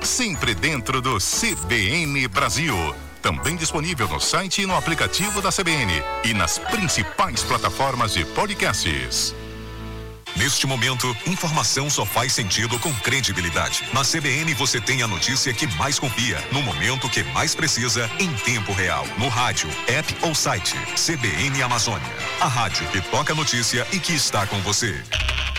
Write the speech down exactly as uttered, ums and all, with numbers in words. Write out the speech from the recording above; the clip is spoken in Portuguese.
sempre dentro do C B N Brasil. Também disponível no site e no aplicativo da C B N e nas principais plataformas de podcasts. Neste momento, informação só faz sentido com credibilidade. Na C B N você tem a notícia que mais confia, no momento que mais precisa, em tempo real. No rádio, app ou site. C B N Amazônia. A rádio que toca a notícia e que está com você.